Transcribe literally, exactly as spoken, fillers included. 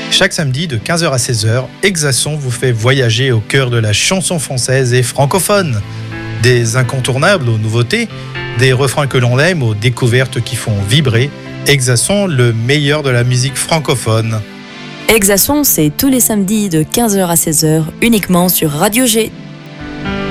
Chaque samedi de quinze heures à seize heures, Exacson vous fait voyager au cœur de la chanson française et francophone. Des incontournables aux nouveautés, des refrains que l'on aime aux découvertes qui font vibrer. Exacson, le meilleur de la musique francophone. Exacson, c'est tous les samedis de quinze heures à seize heures, uniquement sur Radio G.